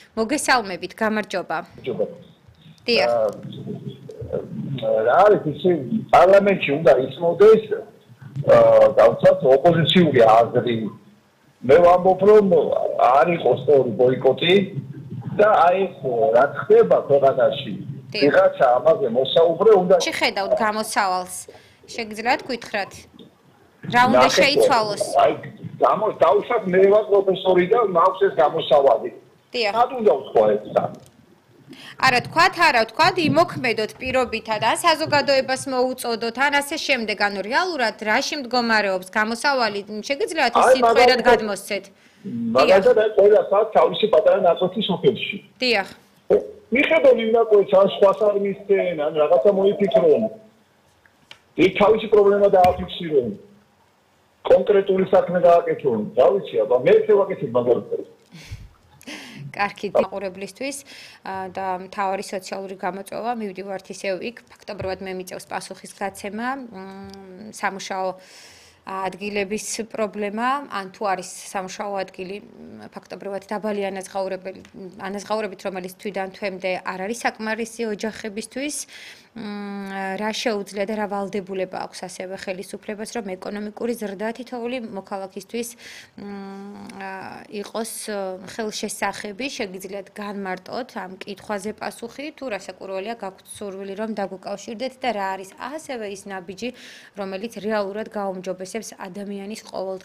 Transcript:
მოგესალმებით, გამარჯობა. ჯობა. დიახ. რა არის ისე პარლამენტში უნდა ისმოდეს დავცათ ოპოზიციური აზრი. მე ვამბობ რომ არ იყოს სწორი ბოიკოტი და აი ეს რა ხდება ქვეყანაში. ვიღაცა ამაზე მოსაუბრე უნდა შეხედავთ გამოსავალს. შეგიძლიათ გითხრათ? რა უნდა შეიცვალოს? აი დავუშვათ მე ვარ პროფესორი და მაქვს ეს გამოსავალი. დიახ. რა უნდა ვთქვა ეს? არა თქვათ, იმოქმედოთ პირობითად, ან საზოგადოებას მოუწოდოთ, ან ასე შემდეგ, ანუ რეალურად რაში მდგომარეობს გამოსავალი, შეგიძლიათ ის სიტყვერად გადმოსცეთ. მაგალითად, აი ყველა საათ თავისი პატარა ნაწილი სოფელში. დიახ. მიხედონ იმ ნაკვეთს, ან სხვას არ მისცენ, ან რაღაცა მოიფიქრონ. იქ თავისი პრობლემა დააფიქსირონ. კონკრეტული საქმე გააკეთონ. რა ვიცი, აბა მე ესე ვაკეთებ მაგალითად. კარგი მაყურებლისთვის და მთავარი სოციალური გამოწვევა მივდივართ ისევ იქ ფაქტობრივად მე მიწევს პასუხის გაცემა სამუშაო ადგილების პრობლემა ან თუ არის სამუშაო ადგილი ფაქტობრივად დაბალი ანაზღაურებით რომელიც თვიდან თვემდე არ არის საკმარისი ოჯახებისთვის რა შეუძლია და რა ვალდებულება აქვს ასევე ხელისუფლებას რომ ეკონომიკური ზრდა თითოეული მოქალაქისთვის იყოს ხელშესახები შეგიძლიათ განმარტოთ ამ კითხვაზე პასუხი თუ რასაკურველია გაქვთ სურვილი რომ დაგუკავშირდეთ და რა არის ასევე ის ნაბიჯი რომელიც რეალურად გაუმჯობესებს ადამიანის ყოველდღიურ